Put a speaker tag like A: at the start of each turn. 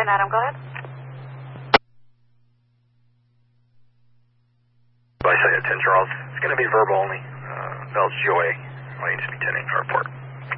A: 10 Adam, go ahead.
B: I say at 10 Charles. It's going to be verbal only. Bell's GOA. Lanes to be 10 8 Airport.